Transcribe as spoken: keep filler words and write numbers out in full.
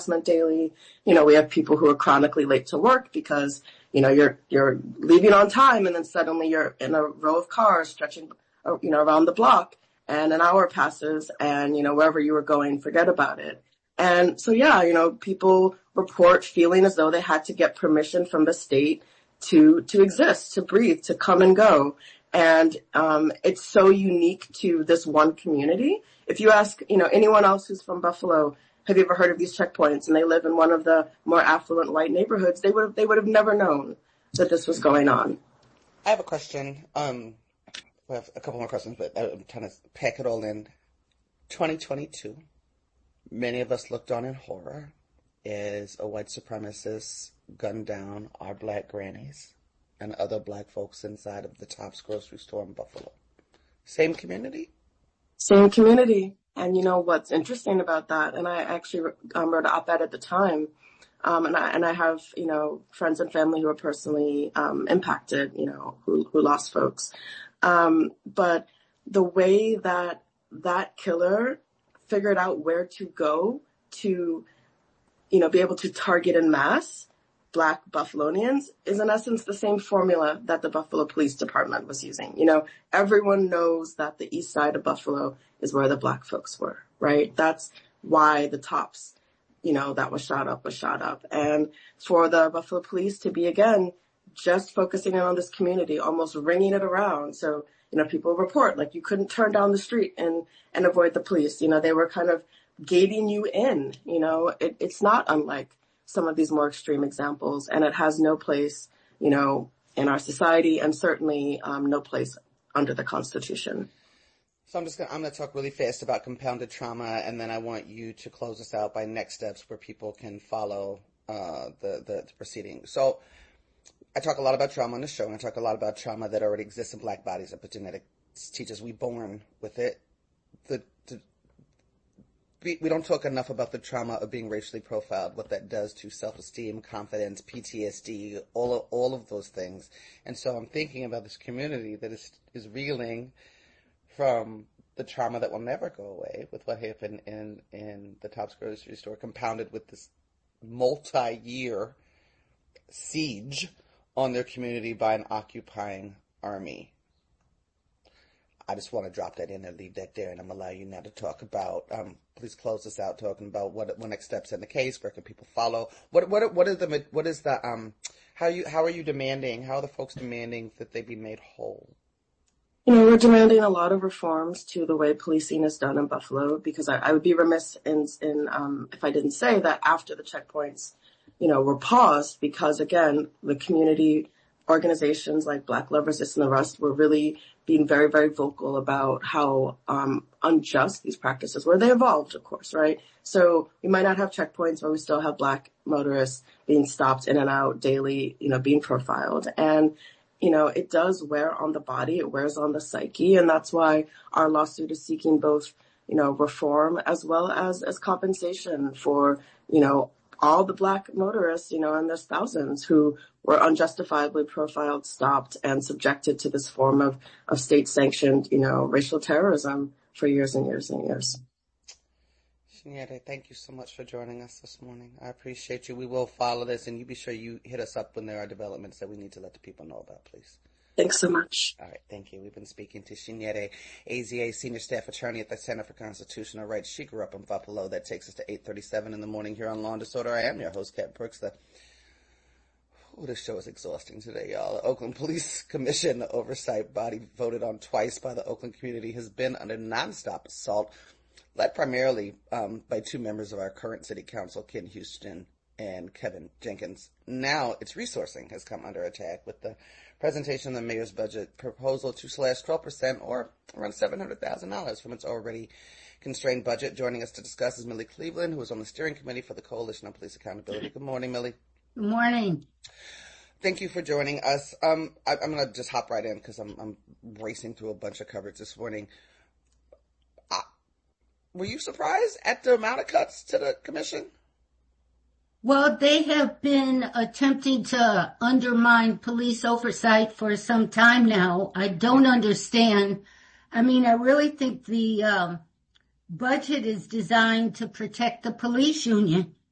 harassment daily. You know, we have people who are chronically late to work because, you know, you're, you're leaving on time and then suddenly you're in a row of cars stretching, you know, around the block, and an hour passes and, you know, wherever you were going, forget about it. And so, yeah, you know, people report feeling as though they had to get permission from the state to, to exist, to breathe, to come and go. And, um, it's so unique to this one community. If you ask, you know, anyone else who's from Buffalo, have you ever heard of these checkpoints? And they live in one of the more affluent white neighborhoods, they would have, they would have never known that this was going on. I have a question. Um, I have a couple more questions, but I'm trying to pack it all in. twenty twenty-two. Many of us looked on in horror as a white supremacist gunned down our black grannies and other black folks inside of the Tops grocery store in Buffalo. Same community? Same community. And you know what's interesting about that, and I actually um, wrote an op-ed at the time, um, and I and I have, you know, friends and family who are personally um, impacted, you know, who, who lost folks. Um, but the way that that killer figured out where to go to, you know, be able to target en masse Black Buffalonians is in essence the same formula that the Buffalo Police Department was using. You know, everyone knows that the east side of Buffalo is where the Black folks were, right? That's why the Tops, you know, that was shot up was shot up. And for the Buffalo Police to be, again, just focusing in on this community, almost ringing it around. So, you know, people report, like, you couldn't turn down the street and, and avoid the police. You know, they were kind of gating you in. You know, it, it's not unlike some of these more extreme examples, and it has no place, you know, in our society, and certainly um, no place under the Constitution. So I'm just gonna, I'm going to talk really fast about compounded trauma, and then I want you to close us out by next steps where people can follow uh, the, the, the proceeding. So I talk a lot about trauma on the show, and I talk a lot about trauma that already exists in Black bodies. Epigenetics teaches we born with it. The, the we, we don't talk enough about the trauma of being racially profiled, what that does to self-esteem, confidence, P T S D, all of, all of those things. And so I'm thinking about this community that is is reeling from the trauma that will never go away with what happened in, in the Tops grocery store, compounded with this multi-year siege on their community by an occupying army. I just want to drop that in and leave that there, and I'm going to allow you now to talk about, um, please close this out talking about what, what next steps in the case, where can people follow, what, what, what is the, what is the, um, how you, how are you demanding, how are the folks demanding that they be made whole? You know, we're demanding a lot of reforms to the way policing is done in Buffalo, because I, I would be remiss in, in, um, if I didn't say that after the checkpoints, you know, were paused, because again, the community organizations like Black Love Resist and the rest were really being very, very vocal about how um unjust these practices were. They evolved, of course, right? So we might not have checkpoints, but we still have Black motorists being stopped in and out daily, you know, being profiled. And, you know, it does wear on the body, it wears on the psyche, and that's why our lawsuit is seeking both, you know, reform as well as, as compensation for, you know, all the Black motorists, you know, and there's thousands who were unjustifiably profiled, stopped, and subjected to this form of, of state-sanctioned, you know, racial terrorism for years and years and years. Chinyere, thank you so much for joining us this morning. I appreciate you. We will follow this, and you be sure you hit us up when there are developments that we need to let the people know about, please. Thanks so much. All right, thank you. We've been speaking to Chinyere, A Z A Senior Staff Attorney at the Center for Constitutional Rights. She grew up in Buffalo. That takes us to eight thirty-seven in the morning here on Law and Disorder. I am your host, Kat Brooks. The Oh, this show is exhausting today, y'all. The Oakland Police Commission oversight body voted on twice by the Oakland community has been under nonstop assault, led primarily um, by two members of our current city council, Ken Houston and Kevin Jenkins. Now its resourcing has come under attack with the presentation of the mayor's budget proposal to slash twelve percent or around seven hundred thousand dollars from its already constrained budget. Joining us to discuss is Millie Cleveland, who is on the steering committee for the Coalition on Police Accountability. Good morning, Millie. Good morning. Thank you for joining us. Um, I, I'm going to just hop right in because I'm, I'm racing through a bunch of coverage this morning. Uh, were you surprised at the amount of cuts to the commission? Well, they have been attempting to undermine police oversight for some time now. I don't understand. I mean, I really think the um, budget is designed to protect the police union.